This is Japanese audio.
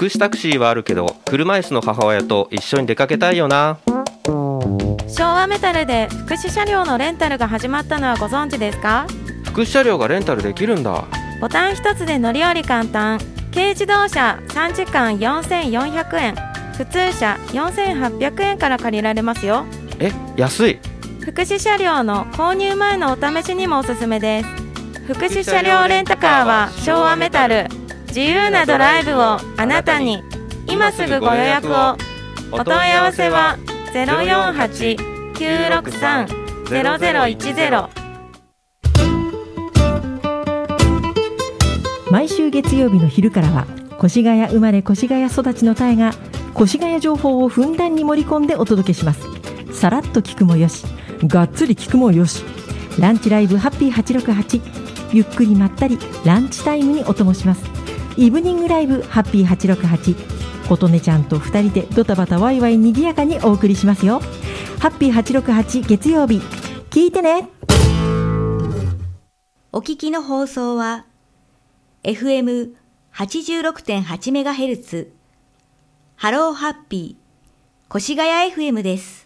福祉タクシーはあるけど、車椅子の母親と一緒に出かけたいよな。 昭和メタルで福祉車両のレンタルが始まったのはご存知ですか？ 福祉車両がレンタルできるんだ。 ボタン一つで乗り降り簡単。軽自動車3時間4400円、普通車4800円から借りられますよ。 安い。 福祉車両の購入前のお試しにもおすすめです。福祉車両レンタカーは昭和メタル。自由なドライブをあなたに。今すぐご予約を。お問い合わせは 048-963-0010。 毎週月曜日の昼からは、越谷生まれ越谷育ちのタエが越谷情報をふんだんに盛り込んでお届けします。さらっと聞くもよし、がっつり聞くもよし。ランチライブハッピー868、ゆっくりまったりランチタイムにお供します。イブニングライブハッピー868、琴音ちゃんと2人でドタバタワイワイにぎやかにお送りしますよ。ハッピー868月曜日、聞いてね。 お聞きの放送は FM86.8MHz ハローハッピー越谷 FM です。